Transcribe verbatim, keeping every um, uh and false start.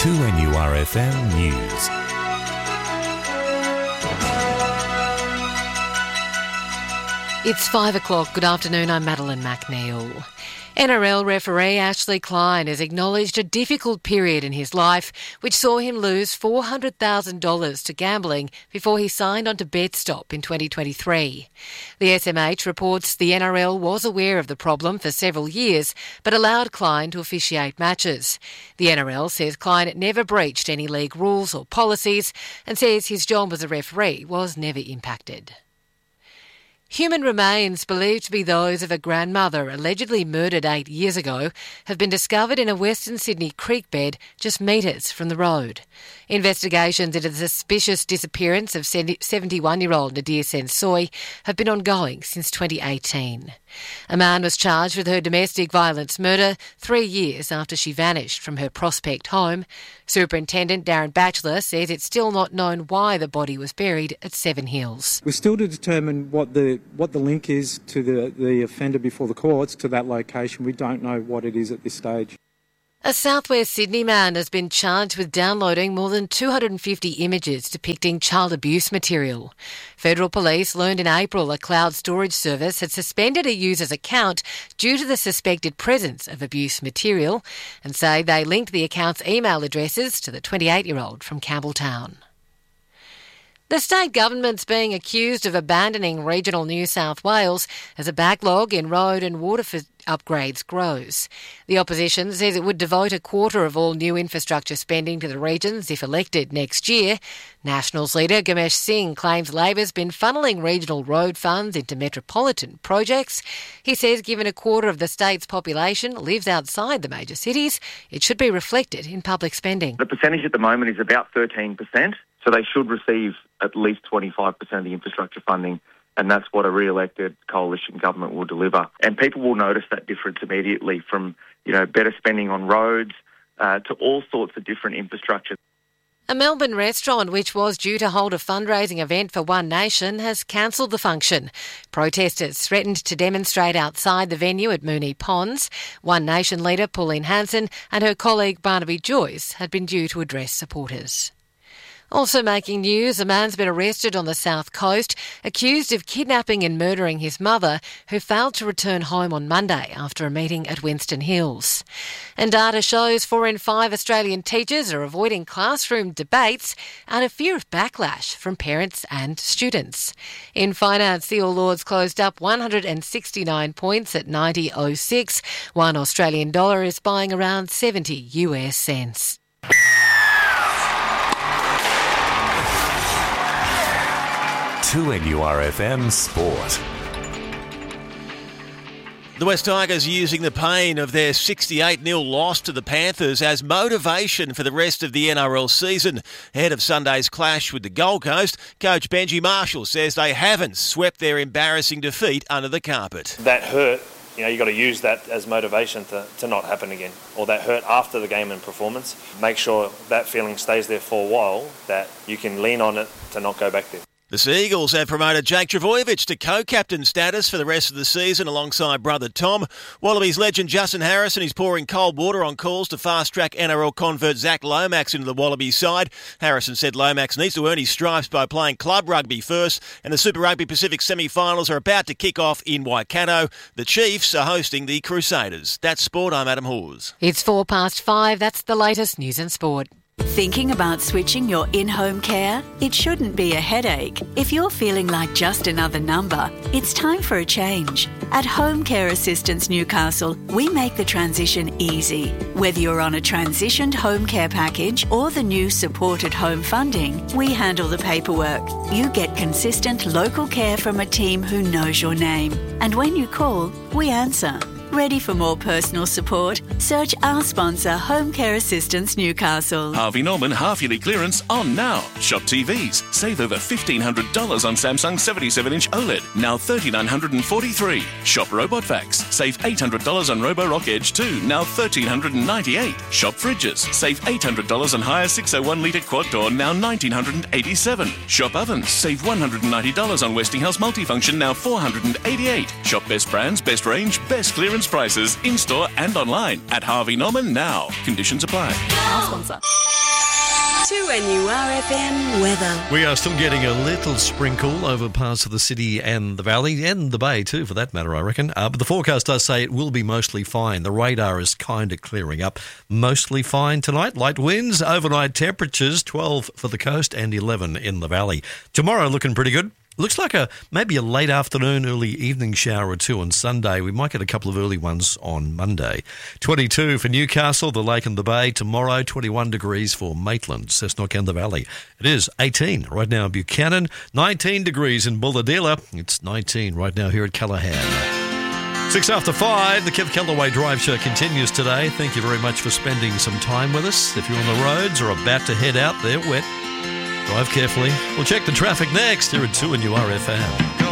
two N U R F M News. It's five o'clock. Good afternoon, I'm Madeline McNeil. N R L referee Ashley Klein has acknowledged a difficult period in his life which saw him lose four hundred thousand dollars to gambling before he signed on to BetStop in twenty twenty-three. The S M H reports the N R L was aware of the problem for several years but allowed Klein to officiate matches. The N R L says Klein never breached any league rules or policies and says his job as a referee was never impacted. Human remains believed to be those of a grandmother allegedly murdered eight years ago have been discovered in a Western Sydney creek bed just metres from the road. Investigations into the suspicious disappearance of seventy-one-year-old Nadir Sensoy have been ongoing since twenty eighteen. A man was charged with her domestic violence murder three years after she vanished from her Prospect home. Superintendent Darren Batchelor says it's still not known why the body was buried at Seven Hills. We're still to determine what the what the link is to the, the offender before the courts to that location. We don't know what it is at this stage. A southwest Sydney man has been charged with downloading more than two hundred fifty images depicting child abuse material. Federal Police learned in April a cloud storage service had suspended a user's account due to the suspected presence of abuse material and say they linked the account's email addresses to the twenty-eight-year-old from Campbelltown. The state government's being accused of abandoning regional New South Wales as a backlog in road and water upgrades grows. The opposition says it would devote a quarter of all new infrastructure spending to the regions if elected next year. Nationals leader Gamesh Singh claims Labor's been funneling regional road funds into metropolitan projects. He says given a quarter of the state's population lives outside the major cities, it should be reflected in public spending. The percentage at the moment is about thirteen percent, so they should receive at least twenty-five percent of the infrastructure funding, and that's what a re-elected coalition government will deliver. And people will notice that difference immediately from, you know, better spending on roads uh, to all sorts of different infrastructure. A Melbourne restaurant which was due to hold a fundraising event for One Nation has cancelled the function. Protesters threatened to demonstrate outside the venue at Moonee Ponds. One Nation leader Pauline Hanson and her colleague Barnaby Joyce had been due to address supporters. Also making news, a man's been arrested on the South Coast, accused of kidnapping and murdering his mother, who failed to return home on Monday after a meeting at Winston Hills. And data shows four in five Australian teachers are avoiding classroom debates out of fear of backlash from parents and students. In finance, the All Ords closed up one hundred sixty-nine points at ninety point oh six. One Australian dollar is buying around seventy U S cents. two N U R F M Sport. The West Tigers using the pain of their sixty-eight nil loss to the Panthers as motivation for the rest of the N R L season. Ahead of Sunday's clash with the Gold Coast, coach Benji Marshall says they haven't swept their embarrassing defeat under the carpet. That hurt, you know, you've got to use that as motivation to, to not happen again. Or that hurt after the game and performance. Make sure that feeling stays there for a while, that you can lean on it to not go back there. The Seagulls have promoted Jake Trbojevic to co-captain status for the rest of the season alongside brother Tom. Wallabies legend Justin Harrison is pouring cold water on calls to fast-track N R L convert Zach Lomax into the Wallabies side. Harrison said Lomax needs to earn his stripes by playing club rugby first, and the Super Rugby Pacific semi-finals are about to kick off in Waikato. The Chiefs are hosting the Crusaders. That's Sport, I'm Adam Hawes. It's four past five. That's the latest news and sport. Thinking about switching your in-home care? It shouldn't be a headache. If you're feeling like just another number, it's time for a change. At Home Care Assistance Newcastle, we make the transition easy. Whether you're on a transitioned home care package or the new supported home funding, we handle the paperwork. You get consistent local care from a team who knows your name. And when you call, we answer. Ready for more personal support? Search our sponsor, Home Care Assistance Newcastle. Harvey Norman half-yearly clearance on now. Shop T Vs. Save over fifteen hundred dollars on Samsung seventy-seven inch OLED. Now three thousand nine hundred forty-three dollars. Shop Robot Vacs. Save eight hundred dollars on Roborock Edge two. Now one thousand three hundred ninety-eight dollars. Shop Fridges. Save eight hundred dollars on Haier six oh one litre quad door. Now one thousand nine hundred eighty-seven dollars. Shop Ovens. Save one hundred ninety dollars on Westinghouse Multifunction. Now four hundred eighty-eight dollars. Shop Best Brands, Best Range, Best Clearance reduced prices in-store and online at Harvey Norman now. Conditions apply. Our sponsor. two N U R F M weather. We are still getting a little sprinkle over parts of the city and the valley, and the bay too, for that matter, I reckon. Uh, but the forecast does say it will be mostly fine. The radar is kind of clearing up. Mostly fine tonight. Light winds, overnight temperatures, twelve for the coast and eleven in the valley. Tomorrow looking pretty good. Looks like a maybe a late afternoon, early evening shower or two on Sunday. We might get a couple of early ones on Monday. twenty-two for Newcastle, the Lake and the Bay. Tomorrow, twenty-one degrees for Maitland, Cessnock and the Valley. It is eighteen right now in Buchanan, nineteen degrees in Bulahdelah. It's nineteen right now here at Callaghan. Six after five, the Kev Callaway Drive Show continues today. Thank you very much for spending some time with us. If you're on the roads or about to head out there wet, drive carefully. We'll check the traffic next here at two N U R F M.